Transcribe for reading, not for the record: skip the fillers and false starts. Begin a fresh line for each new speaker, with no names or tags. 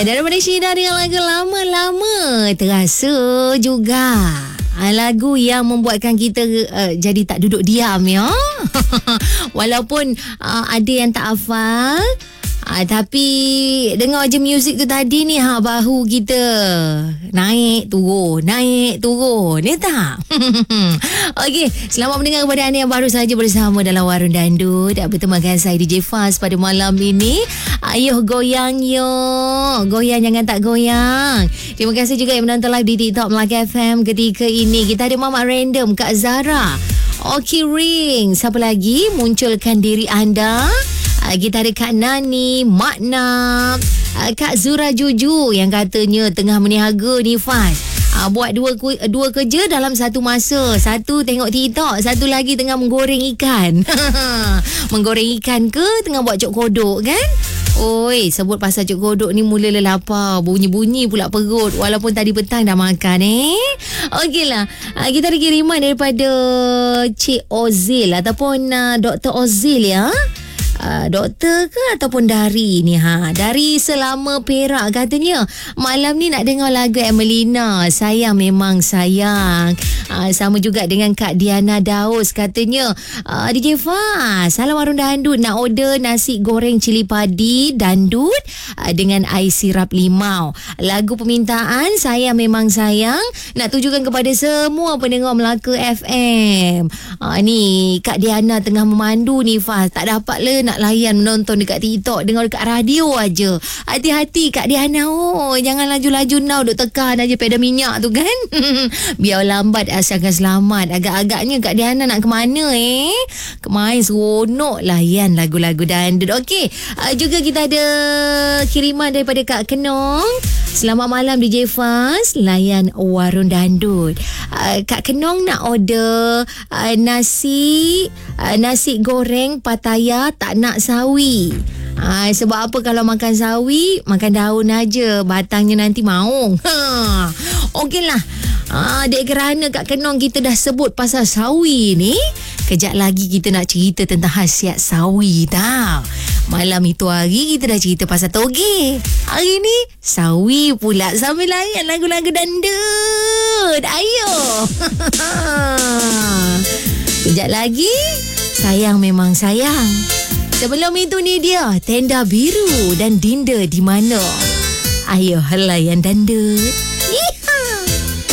Daripada Syeda dengan lagu lama-lama terasa juga. Lagu yang membuatkan kita jadi tak duduk diam ya. Walaupun ada yang tak hafal, tapi dengar je muzik tu tadi ni, bahu kita naik turun ni tak. Okey, selamat mendengar kepada anda yang baru saja bersama dalam Warung Dandut. Bertemakan saya DJ Faz pada malam ini. Ayuh goyang yo, goyang jangan tak goyang. Terima kasih juga yang menonton live di TikTok Melaka FM ketika ini. Kita ada Mamak Random, Kak Zara, Oki Ring. Siapa lagi? Munculkan diri anda. Kita ada Kak Nani, Mak Nak, Kak Zura Juju yang katanya tengah meniaga ni Faz. Buat dua kerja dalam satu masa. Satu tengok TikTok, satu lagi tengah menggoreng ikan. Menggoreng ikan ke tengah buat cok kodok kan? Oi, sebut pasal cok kodok ni mula lapar. Bunyi-bunyi pula perut walaupun tadi petang dah makan Okeylah, kita ada kiriman daripada Cik Ozil ataupun Dr. Ozil ya. Doktor ke ataupun dari ni dari Selama Perak katanya malam ni nak dengar lagu Emelina, Sayang Memang Sayang. Sama juga dengan Kak Diana Daus katanya, DJ Faz, salam Warung Dandut, nak order nasi goreng cili padi dandut dengan air sirap limau. Lagu permintaan Sayang Memang Sayang nak tujukan kepada semua pendengar Melaka FM. Ni Kak Diana tengah memandu ni Faz, tak dapat le nak layan menonton dekat TikTok, dengar dekat radio aja. Hati-hati Kak Diana, jangan laju-laju now duk tekan aja pedal minyak tu kan. Biar lambat asalkan selamat. Agak-agaknya Kak Diana nak ke mana kemain seronok layan lagu-lagu dandut. Okey, juga kita ada kiriman daripada Kak Kenong. Selamat malam DJ Faz, layan Warung Dandut. Kak Kenong nak order nasi goreng Pattaya tak nak sawi. Sebab apa kalau makan sawi, makan daun aja, batangnya nanti maung. Okeylah. Dek kerana Kak Kenong kita dah sebut pasal sawi ni, kejap lagi kita nak cerita tentang khasiat sawi tau. Malam itu hari kita dah cerita pasal toge. Hari ni sawi pula sambil layan lagu-lagu dandut. Ayo. Kejap lagi Sayang Memang Sayang. Sebelum itu ni dia Tenda Biru dan Dinda di Mana. Ayo layan dandut.